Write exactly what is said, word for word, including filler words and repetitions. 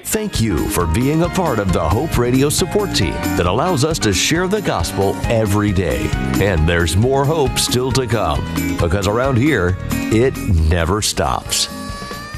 Thank you for being a part of the Hope Radio support team that allows us to share the gospel every day. And there's more hope still to come, because around here, it never stops.